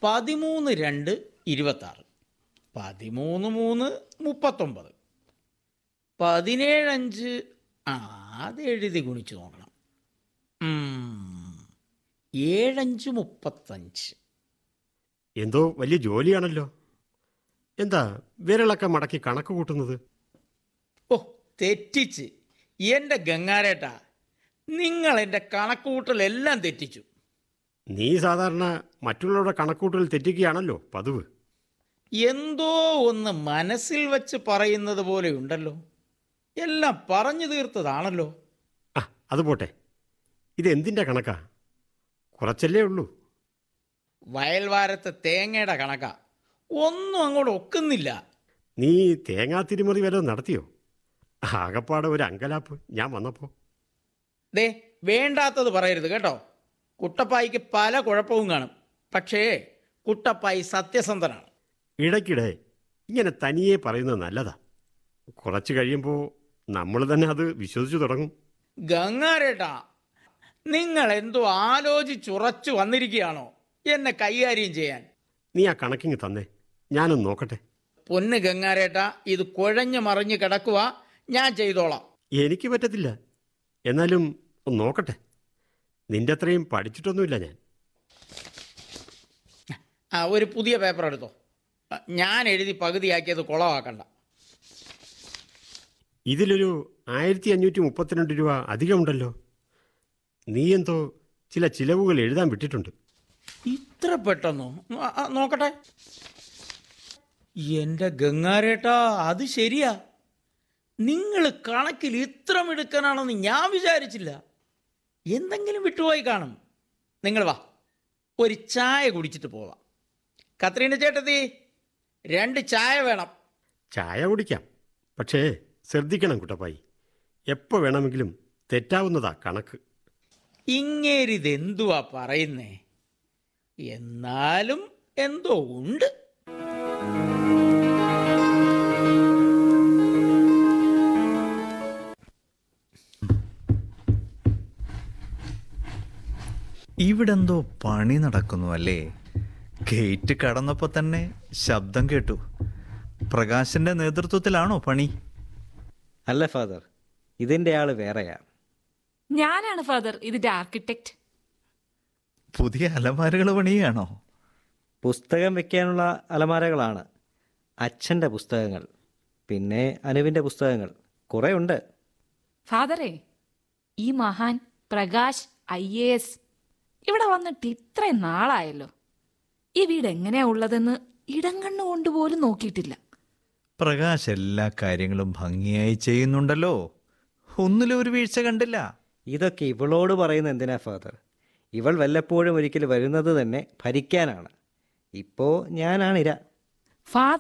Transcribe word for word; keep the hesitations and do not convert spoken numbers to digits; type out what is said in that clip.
പതിമൂന്ന് രണ്ട് ഇരുപത്താറ്, പതിമൂന്ന് മൂന്ന് മുപ്പത്തൊമ്പത്, പതിനേഴഞ്ച് ആ അത് എഴുതി ഗുണിച്ച് നോക്കണം. ഉം, ഏഴഞ്ച് മുപ്പത്തഞ്ച്. എന്തോ വലിയ ജോലിയാണല്ലോ. എന്താ വിരളൊക്കെ മടക്കി കണക്ക് കൂട്ടുന്നത്? ഓ, തെറ്റിച്ച് എൻ്റെ ഗംഗാരേട്ടാ, നിങ്ങൾ എൻ്റെ കണക്കുകൂട്ടലെല്ലാം തെറ്റിച്ചു. നീ സാധാരണ മറ്റുള്ളവരുടെ കണക്കൂട്ടൽ തെറ്റിക്കുകയാണല്ലോ പതിവ്. എന്തോ ഒന്ന് മനസ്സിൽ വച്ച് പറയുന്നത് പോലെയുണ്ടല്ലോ. എല്ലാം പറഞ്ഞു തീർത്തതാണല്ലോ. ആ അത് പോട്ടെ, ഇതെന്തിൻ്റെ കണക്കാ? കുറച്ചല്ലേ ഉള്ളൂ. വയൽവാരത്തെ തേങ്ങയുടെ കണക്കാ. ഒന്നും അങ്ങോട്ട് ഒക്കുന്നില്ല. നീ തേങ്ങാ തിരിമറി വല്ലതും നടത്തിയോ? ആകപ്പാടെ ഒരു അങ്കലാപ്പ് ഞാൻ വന്നപ്പോൾ. ദേ, വേണ്ടാത്തത് പറയരുത് കേട്ടോ. കുട്ടപ്പായിക്ക് പല കുഴപ്പവും കാണും, പക്ഷേ കുട്ടപ്പായി സത്യസന്ധനാണ്. ഇടയ്ക്കിടെ ഇങ്ങനെ തനിയെ പറയുന്നത് നല്ലതാ. കുറച്ച് കഴിയുമ്പോൾ നമ്മൾ തന്നെ അത് വിശ്വസിച്ചു തുടങ്ങും. ഗംഗാരേട്ടാ, നിങ്ങൾ എന്തോ ആലോചിച്ചുറച്ചു വന്നിരിക്കുകയാണോ എന്നെ കൈകാര്യം ചെയ്യാൻ? നീ ആ കണക്കിങ് തന്നെ, ഞാനൊന്ന് നോക്കട്ടെ. പൊന്ന് ഗംഗാരേട്ടാ, ഇത് കുഴഞ്ഞു മറിഞ്ഞ് കിടക്കുക. ഞാൻ ചെയ്തോളാം. എനിക്ക് പറ്റത്തില്ല, എന്നാലും ഒന്ന് നോക്കട്ടെ. നിന്റെ അത്രയും പഠിച്ചിട്ടൊന്നുമില്ല ഞാൻ. ആ, ഒരു പുതിയ പേപ്പർ എടുത്തോ. ഞാൻ എഴുതി പകുതിയാക്കിയത് കുളമാക്കണ്ട. ഇതിലൊരു ആയിരത്തി അഞ്ഞൂറ്റി മുപ്പത്തിരണ്ട് രൂപ അധികമുണ്ടല്ലോ. നീ എന്തോ ചില ചിലവുകൾ എഴുതാൻ വിട്ടിട്ടുണ്ട്. ഇത്ര പെട്ടെന്നോ? ആ, ആ, നോക്കട്ടെ. എൻ്റെ ഗംഗാരേട്ടാ, അത് ശരിയാ. നിങ്ങൾ കണക്കിൽ ഇത്ര മിടുക്കനാണെന്ന് ഞാൻ വിചാരിച്ചില്ല. എന്തെങ്കിലും വിട്ടുപോയി കാണും. നിങ്ങൾ വാ, ഒരു ചായ കുടിച്ചിട്ട് പോവാം. കത്രീന ചേട്ടത്തി, രണ്ട് ചായ വേണം. ചായ കുടിക്കാം, പക്ഷേ ശ്രദ്ധിക്കണം കുട്ടപ്പായി. എപ്പോൾ വേണമെങ്കിലും തെറ്റാവുന്നതാ കണക്ക്. ഇങ്ങേരിതെന്തുവാ പറയുന്നേ? എന്നാലും എന്തോ ഉണ്ട്. ഇവിടെന്തോ പണി നടക്കുന്നു അല്ലേ? ഗേറ്റ് കടന്നപ്പോൾ തന്നെ ശബ്ദം കേട്ടു. പ്രകാശിന്റെ നേതൃത്വത്തിലാണോ പണി? അല്ല ഫാദർ, ഇതിൻ്റെ ആള് വേറെയാ. ഞാനാണ് ഫാദർ ഇതിന്റെ ആർക്കിടെക്ട്. പുതിയ അലമാരകൾ പണിയാണോ? പുസ്തകം വെക്കാനുള്ള അലമാരകളാണ്. അച്ഛൻ്റെ പുസ്തകങ്ങൾ, പിന്നെ അനുവിൻ്റെ പുസ്തകങ്ങൾ കുറേ ഉണ്ട്. ഫാദറെ, ഈ മഹാൻ പ്രകാശ് ഐ എ എസ് ഇവിടെ വന്നിട്ട് ഇത്രയും നാളായല്ലോ. ഈ വീട് എങ്ങനെയാ ഉള്ളതെന്ന് ഇടം കണ്ണുകൊണ്ട് പോലും നോക്കിയിട്ടില്ല. പ്രകാശ് എല്ലാ കാര്യങ്ങളും ഭംഗിയായി ചെയ്യുന്നുണ്ടല്ലോ. ഒന്നിലും ഒരു വീഴ്ച കണ്ടില്ല. ഇതൊക്കെ ഇവളോട് പറയുന്ന എന്തിനാ ഫാദർ? ഇവൾ വല്ലപ്പോഴും ഒരിക്കൽ വരുന്നത് തന്നെ ഭരിക്കാനാണ്. ഇപ്പോൾ ഞാനാണിര. ഫാദർ